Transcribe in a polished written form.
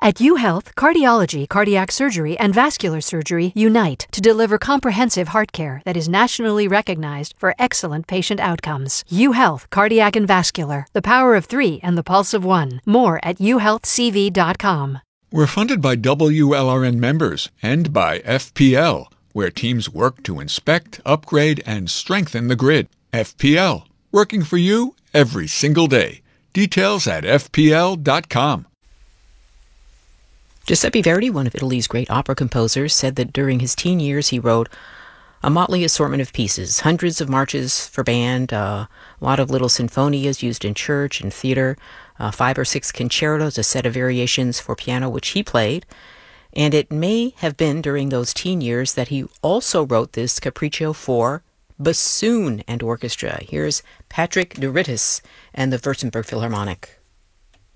At UHealth, cardiology, cardiac surgery, and vascular surgery unite to deliver comprehensive heart care that is nationally recognized for excellent patient outcomes. UHealth, cardiac and vascular, the power of 3 and the pulse of 1. More at uhealthcv.com. We're funded by WLRN members and by FPL, where teams work to inspect, upgrade, and strengthen the grid. FPL, working for you every single day. Details at fpl.com. Giuseppe Verdi, one of Italy's great opera composers, said that during his teen years he wrote a motley assortment of pieces, hundreds of marches for band, a lot of little sinfonias used in church and theater, 5 or 6 concertos, a set of variations for piano which he played. And it may have been during those teen years that he also wrote this Capriccio for bassoon and orchestra. Here's Patrick de Rittis and the Württemberg Philharmonic.